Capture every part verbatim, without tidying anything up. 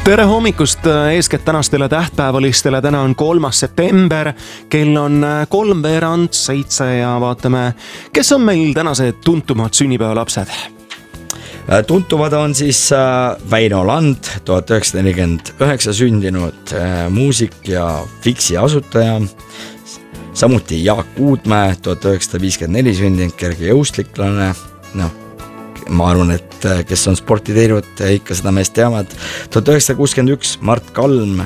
Tere hommikust eeskätt tänastele tähtpäevalistele, täna on kolmas september, kell on kolmveerand seitse ja vaatame, kes on meil tänased tuntumad sünnipäevalapsed. Tuntuvad on siis Väino Land, tuhat üheksasada nelikümmend üheksa sündinud muusik ja Fiksi asutaja. Samuti Jaak Uudmäe, tuhat üheksasada viiskümmend neli sündinud kergejõustiklane. No, ma arvan, et kes on sporti teinud, ikka seda meest teavad. tuhat üheksasada kuuskümmend üks Mart Kalm,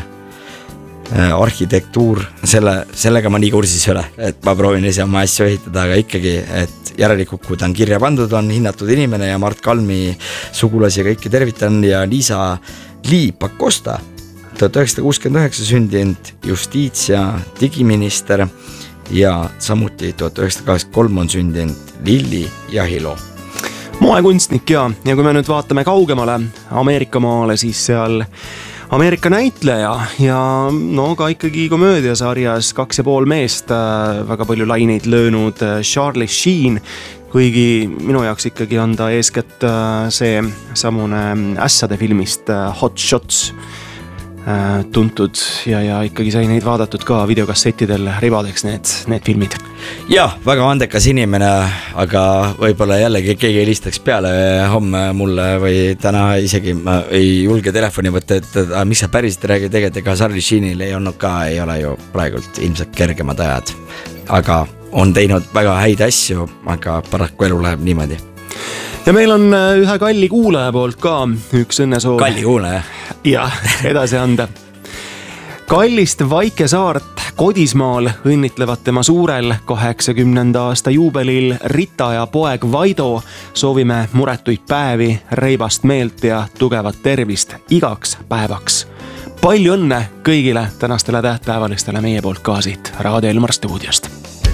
arhitektuur, selle, sellega ma nii kursis ei ole, et ma proovin ise oma asju ehitada, aga ikkagi, et järelikult, kui ta on kirja pandud, on hinnatud inimene ja Mart Kalmi sugulasi kõiki tervitan ja Liisa Lee Pakosta, tuhat üheksasada kuuskümmend üheksa sündinud justiits- ja digiminister ja samuti tuhat üheksasada kaheksakümmend kolm on sündinud Lilli Jahilo. Moekunstnik ja, ja kui me nüüd vaatame kaugemale Ameerika maale, siis seal Ameerika näitleja ja no ka ikkagi komöödiasarjas Kaks ja pool meest väga palju laineid löönud Charlie Sheen, kuigi minu jaoks ikkagi on ta eeskätt see samune ässade filmist Hot Shots tuntud ja, ja ikkagi sai neid vaadatud ka videokassettidel ribadeks need, need filmid. Jah, väga andekas inimene, aga võib-olla jällegi keegi helistaks peale homme mulle või täna isegi ma ei julge telefoni võtta, et a, mis sa päriselt räägid, tegelikult ega Charlie Sheenil ei olnud ka, ei ole ju praegult ilmselt kergemad ajad, aga on teinud väga häid asju, aga paraku elu läheb niimoodi. Ja meil on ühe kalli kuulaja poolt ka üks õnnesoov. Kalli kuulaja? Jah, edasi anda. Kallist Vaikesaart Kodismaal õnnitlevad tema suurel kaheksakümnenda aasta juubelil Rita ja poeg Vaido. Soovime muretuid päevi, reibast meelt ja tugevat tervist igaks päevaks. Palju õnne kõigile tänastele tähtpäevalistele meie poolt ka siit Raadio Elmar stuudiost.